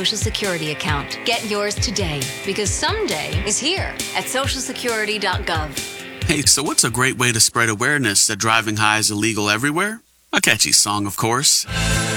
Social Security account. Get yours today, because someday is here at socialsecurity.gov. Hey, so what's a great way to spread awareness that driving high is illegal everywhere? A catchy song, of course.